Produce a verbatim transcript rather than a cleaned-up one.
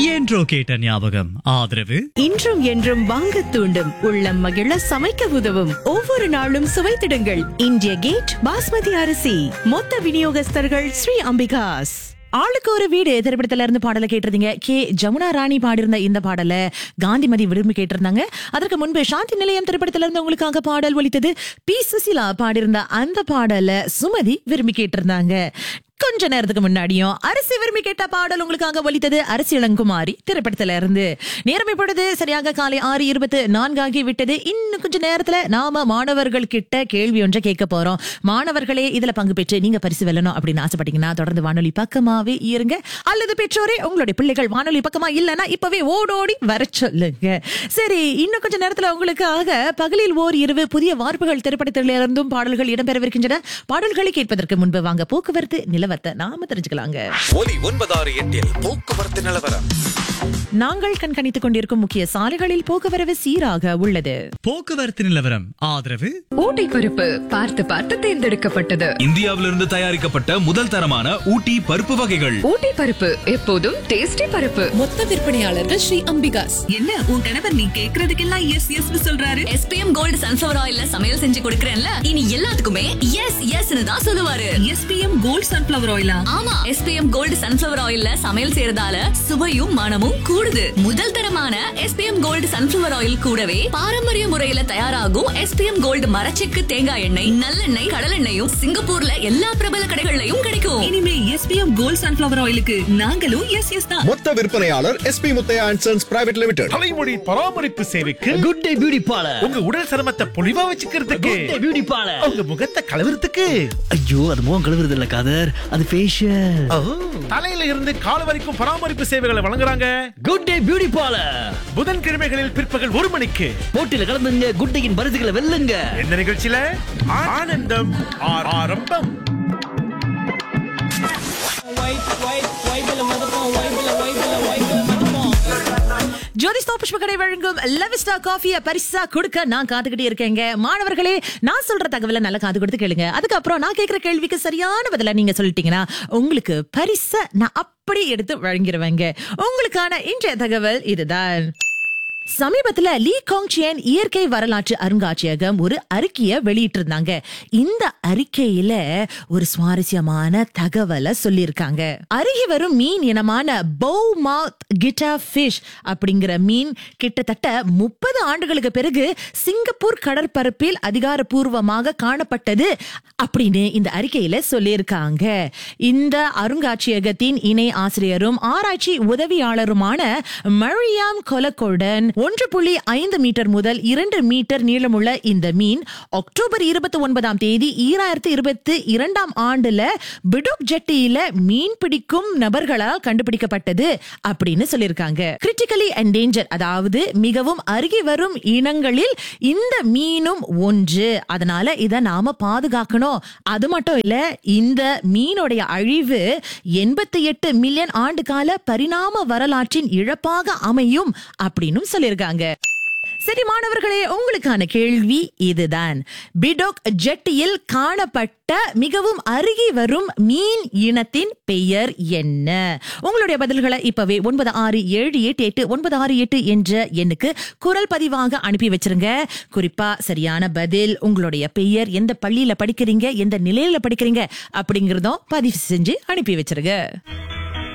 என்றோ கேட்ட ஞாபகம். ஆதரவு இன்றும் என்றும் வாங்க தூண்டும், உள்ளம் மகிழ சமைக்க உதவும், ஒவ்வொரு நாளும் சுவைத்திடுங்கள் இந்திய கேட் பாஸ்மதி அரிசி. மொத்த விநியோகஸ்தர்கள் ஸ்ரீ அம்பிகாஸ். ஆளுக்கு ஒரு வீடு திரைப்படத்துல இருந்து பாடலை கேட்டிருந்தீங்க. கே ஜமுனா ராணி பாடியிருந்த இந்த பாடலை காந்திமதி விரும்பி கேட்டிருந்தாங்க. அதற்கு முன்பு சாந்தி நிலையம் திரைப்படத்துல இருந்து உங்களுக்காக பாடல் ஒலித்தது. பி சுசிலா பாடியிருந்த அந்த பாடலை சுமதி விரும்பி கேட்டிருந்தாங்க. கொஞ்ச நேரத்துக்கு முன்னாடியும் அரிசி விரும்பி கேட்ட பாடல் உங்களுக்காக ஒலித்தது. அரசி இளங்குமாரி திரைப்படத்துல இருந்து. நேரம் இப்பொழுது சரியாக காலை ஆறு இருபத்து நான்காகி விட்டது. இன்னும் கொஞ்ச நேரத்துல நாம மாணவர்கள் கிட்ட கேள்வி ஒன்றை கேட்க போறோம். மாணவர்களே இதுல பங்கு பெற்று நீங்க பரிசு வெல்லணும் அப்படின்னு ஆசைப்பட்டீங்கன்னா தொடர்ந்து வானொலி பக்கமாவே இருங்க. அல்லது பெற்றோரே உங்களுடைய பிள்ளைகள் வானொலி பக்கமா இல்லைன்னா இப்பவே ஓடோடி வர சொல்லுங்க. சரி, இன்னும் கொஞ்ச நேரத்துல உங்களுக்காக பகலில் ஓர் இரவு புதிய வார்ப்புகள் திரைப்படத்திலிருந்தும் பாடல்கள் இடம்பெறவிருக்கின்றன. பாடல்களை கேட்பதற்கு முன்பு வாங்க போக்குவரத்து நிலவரத்தை நாம தெரிஞ்சுக்கலாங்க. ஒலி ஒன்பதாறு எட்டில் போக்குவரத்து நிலவரம். நாங்கள் கண்காணித்துக் கொண்டிருக்கும் முக்கிய சாலைகளில் போக்குவரவு சீராக உள்ளது. போக்குவரத்து நிலவரம் ஆதரவு ஊட்டி பருப்பு பார்த்து பார்த்து தேர்ந்தெடுக்கப்பட்டது. இந்தியாவிலிருந்து தயாரிக்கப்பட்ட முதல் தரமான ஊட்டி பருப்பு வகைகள். ஊட்டி பருப்பு எப்போதும் டேஸ்டி பருப்பு. மொத்த விற்பனையாளர்கள் ஸ்ரீ அம்பிகாஸ். என்ன உன் கணவர் நீ கேக்குறதுக்கெல்லாம் எஸ் எஸ் சொல்றாரு? எஸ்பிஎம் கோல்டு சன்ஃபிளவர் ஆயில்ல சமையல் செஞ்சு கொடுக்கறேன்ல, இனி எல்லாத்துக்குமே எஸ் எஸ் தான் சொல்லுவாரு. SPM gold sunflower ஆயிலா? ஆமா, எஸ்பிஎம் கோல்டு சன்ஃபிளவர் ஆயில்ல சமையல் செய்யறதால சுவையும் மனமும் கூடுது. முதல் தரமான எஸ்பிஎம் கோல்டு சன்ஃபிளவர் ஆயில் கூடவே பாரம்பரிய முறையில தயாராகும் எஸ்பிஎம் கோல்டு மரச்செக்கு தேங்காய் எண்ணெய், நல்லெண்ணெய், கடலெண்ணெயும் சிங்கப்பூர்ல எல்லா பிரபல கடைகள்லயும் கிடைக்கும். இனிமே எஸ்பிஎம் கோல்டு சன்ஃபிளவர் ஆயிலுக்கு நாங்களும் எஸ் எஸ் தான். மொத்த விற்பனையாளர் SP Muthiah and sons private limited. தலைமுடி பராமரிப்பு சேவைக்கு குட் டே பியூட்டி பார்லர். உங்க உடல் சருமத்தை பொலிவா வச்சுக்கிறதுக்கு குட் டே பியூட்டி பார்லர். உங்க முகத்தை கலவரத்துக்கு. ஐயோ, அது முகம் கழுவுறது இல்ல காதர், அது ஃபேஷியல். தலையில இருந்து கால் வரைக்கும் பராமரிப்பு சேவைகளை வழங்குறாங்க குட் டே பியூட்டி பார்லர். புதன்கிழமைகளில் பிற்பகல் ஒரு மணிக்கு போட்டியில கலந்துங்க, குட் டேயின் பரிசுகளை வெல்லுங்க. இந்த நிகழ்ச்சியில ஆனந்தம் ஆரம்பம். ஜோதிஸ்தா புஷ்பகடை வழங்கும் லெவிஸ்டா காஃபியை பரிசா கொடுக்க நான் காத்துக்கிட்டே இருக்கேங்க. மாணவர்களே, நான் சொல்ற தகவலை நல்லா காது கொடுத்து கேளுங்க. அதுக்கப்புறம் நான் கேட்கிற கேள்விக்கு சரியான பதில நீங்க சொல்லிட்டீங்கன்னா உங்களுக்கு பரிசை நான் அப்படி எடுத்து வழங்கிடுவேங்க. உங்களுக்கான இன்றைய தகவல் இதுதான். சமீபத்துல லீ காங்சியன் இயற்கை வரலாற்று அருங்காட்சியகம் ஒரு அறிக்கையை வெளியிட்டிருந்தாங்க. இந்த அறிக்கையில ஒரு சுவாரஸ்யமான தகவலை சொல்லியிருக்காங்க. அருகி வரும் மீன் இனமான பவ் மவுத் கிட்டா ஃபிஷ் அப்படிங்கிற மீன் கிட்டத்தட்ட முப்பது ஆண்டுகளுக்கு பிறகு சிங்கப்பூர் கடற்பரப்பில் அதிகாரப்பூர்வமாக காணப்பட்டது அப்படின்னு இந்த அறிக்கையில சொல்லியிருக்காங்க. இந்த அருங்காட்சியகத்தின் இணை ஆசிரியரும் ஆராய்ச்சி உதவியாளருமான மரியாம் கொலகோடன் ஒன்று புள்ளி ஐந்து மீட்டர் முதல் இரண்டு மீட்டர் நீளமுள்ள இந்த மீன் அக்டோபர் இருபத்தி ஒன்பதாம் தேதி ஈராயிரத்தி இருபத்தி இரண்டாம் ஆண்டுல பிடோக் ஜெட்டியில மீன் பிடிக்கும் நபர்களால் கண்டுபிடிக்கப்பட்டது அப்படின்னு சொல்லியிருக்காங்க. கிரிட்டிக்கலி என்டேஞ்சர், அதாவது மிகவும் அருகி வரும் இனங்களில் இந்த மீனும் ஒன்று. அதனால இதை நாம பாதுகாக்கணும். அது மட்டும் இல்ல, இந்த மீனுடைய அழிவு எண்பத்தி எட்டு மில்லியன் ஆண்டு கால பரிணாம வரலாற்றின் இழப்பாக அமையும் அப்படின்னு சொல்லியிருக்காங்க. சரி மாணவர்களே, உங்களுக்கான கேள்வி இதுதான். பிடோக் ஜெட்டியில் காணப்பட்ட மிகவும் அருகி வரும் மீன் இனத்தின் பெயர் என்ன? உங்களுடைய பதில்களை இப்பவே ஒன்பது ஆறு ஏழு எட்டு எட்டு ஒன்பது ஆறு எட்டு என்ற எண்ணுக்கு குரல் பதிவாக அனுப்பி வச்சிருங்க. குறிப்பா சரியான பதில், உங்களுடைய பெயர், எந்த பள்ளியில படிக்கிறீங்க, எந்த நிலையில படிக்கிறீங்க அப்படிங்கறதும் பதிவு செஞ்சு அனுப்பி வச்சிருங்க.